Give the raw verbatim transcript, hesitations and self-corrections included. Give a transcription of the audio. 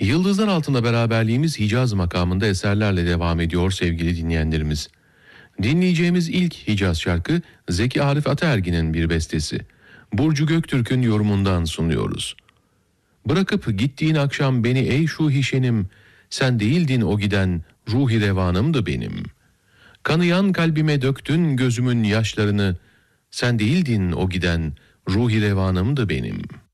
Yıldızlar altında beraberliğimiz Hicaz makamında eserlerle devam ediyor sevgili dinleyenlerimiz. Dinleyeceğimiz ilk Hicaz şarkı Zeki Arif Ataergin'in bir bestesi. Burcu Göktürk'ün yorumundan sunuyoruz. Bırakıp gittiğin akşam beni ey şu hişenim, sen değildin o giden, ruhi revanımdı benim. Kanayan kalbime döktün gözümün yaşlarını, sen değildin o giden, ruhi revanımdı benim.''